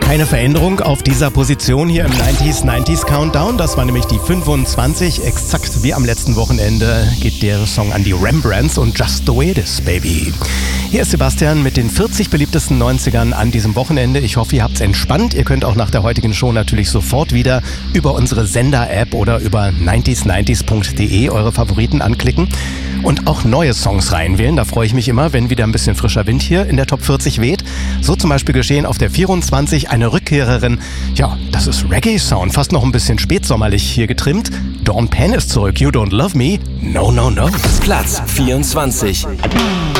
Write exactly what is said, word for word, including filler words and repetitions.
Keine Veränderung auf dieser Position hier im neunziger neunzig Countdown. Das war nämlich die fünfundzwanzig. Exakt wie am letzten Wochenende geht der Song an die Rembrandts und Just the Way It Is, Baby. Hier ist Sebastian mit den vierzig beliebtesten neunzigern an diesem Wochenende. Ich hoffe, ihr habt's entspannt. Ihr könnt auch nach der heutigen Show natürlich sofort wieder über unsere Sender-App oder über neunzig neunzig punkt de eure Favoriten anklicken und auch neue Songs reinwählen. Da freue ich mich immer, wenn wieder ein bisschen frischer Wind hier in der Top vierzig weht. So zum Beispiel geschehen auf der vierundzwanzig, eine Rückkehrerin. Ja, das ist Reggae-Sound, fast noch ein bisschen spätsommerlich hier getrimmt. Dawn Penn ist zurück, You Don't Love Me, No, No, No. Platz vierundzwanzig.